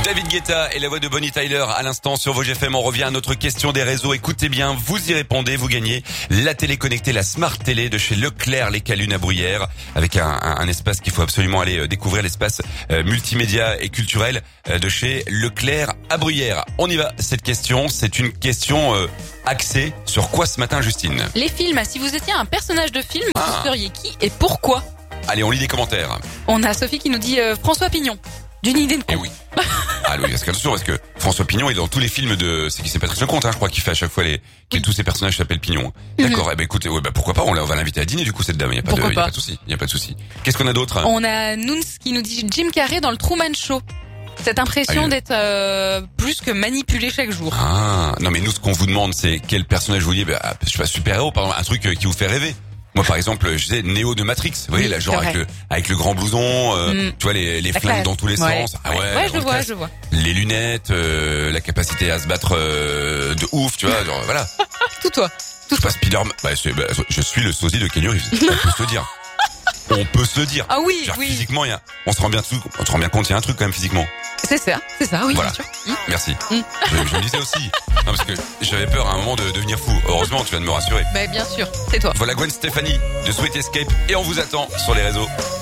David Guetta et la voix de Bonnie Tyler à l'instant sur Vosges FM. On revient à notre question des réseaux. Écoutez bien, vous y répondez, vous gagnez la télé connectée, la Smart Télé de chez Leclerc Les Calunes à Bruyères, avec un espace qu'il faut absolument aller découvrir, l'espace multimédia et culturel de chez Leclerc à Bruyères. On y va, cette question, c'est une question axée sur quoi ce matin, Justine? Les films, si vous étiez un personnage de film, vous seriez qui et pourquoi? Allez, on lit des commentaires. On a Sophie qui nous dit François Pignon, d'une idée de con. Eh oui. Ah oui, parce que François Pignon est dans tous les films de, c'est Patrick Lecomte, je crois, qui fait à chaque fois tous ces personnages s'appellent Pignon. D'accord. Eh ben écoutez, pourquoi pas, on va l'inviter à dîner du coup cette dame. Il y a pas de souci. Qu'est-ce qu'on a d'autre? On a Nouns qui nous dit Jim Carrey dans le Truman Show. Cette impression d'être plus que manipulé chaque jour. Ah non, mais nous ce qu'on vous demande c'est quel personnage vous vouliez, je sais pas, super-héros, par exemple, un truc qui vous fait rêver. Moi, par exemple, je sais, Neo de Matrix. Vous voyez, là, genre, avec le grand blouson, tu vois, les flingues dans tous les sens. Ah ouais, je vois. Les lunettes, la capacité à se battre, de ouf, tu vois, genre, voilà. Tout toi. Je passe Spider-Man. Je suis le sosie de Keanu Reeves. On peut se le dire. On peut se le dire. Ah oui, genre, oui. Physiquement, on se rend bien compte, il y a un truc quand même physiquement. C'est ça, oui, voilà. bien sûr. Merci. Je me disais aussi. Non, parce que j'avais peur à un moment de devenir fou. Heureusement, tu viens de me rassurer. Bien sûr, c'est toi. Voilà Gwen Stefani de Sweet Escape et on vous attend sur les réseaux.